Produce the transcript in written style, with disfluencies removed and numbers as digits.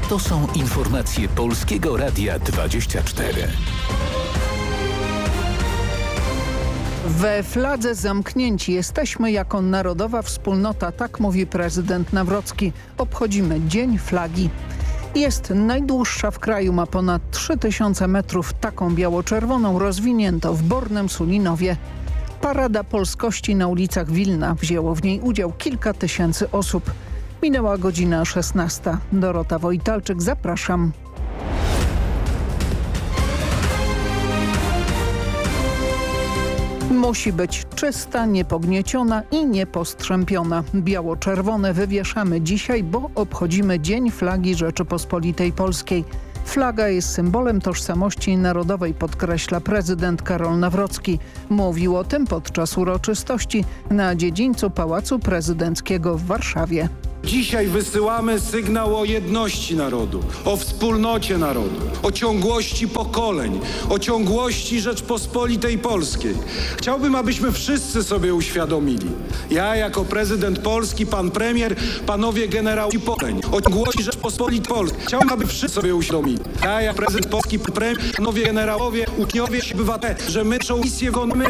To są informacje Polskiego Radia 24. We fladze zamknięci jesteśmy jako narodowa wspólnota, tak mówi prezydent Nawrocki. Obchodzimy Dzień Flagi. Jest najdłuższa w kraju, ma ponad 3000 metrów. Taką biało-czerwoną rozwinięto w Bornem Sulinowie. Parada polskości na ulicach Wilna. Wzięło w niej udział kilka tysięcy osób. Minęła godzina 16. Dorota Wojtalczyk, zapraszam. Musi być czysta, niepognieciona i niepostrzępiona. Biało-czerwone wywieszamy dzisiaj, bo obchodzimy Dzień Flagi Rzeczypospolitej Polskiej. Flaga jest symbolem tożsamości narodowej, podkreśla prezydent Karol Nawrocki. Mówił o tym podczas uroczystości na dziedzińcu Pałacu Prezydenckiego w Warszawie. Dzisiaj wysyłamy sygnał o jedności narodu, o wspólnocie narodu, o ciągłości pokoleń, o ciągłości Rzeczpospolitej Polskiej. Chciałbym, abyśmy wszyscy sobie uświadomili. Ja jako prezydent Polski, pan premier, panowie generałowie pokoleń, o ciągłości Rzeczpospolitej Polskiej. Chciałbym, aby wszyscy sobie uświadomili. Ja jako prezydent Polski, pan premier, panowie generałowie, uczniowie, obywatele, że my naszą misję wykonujemy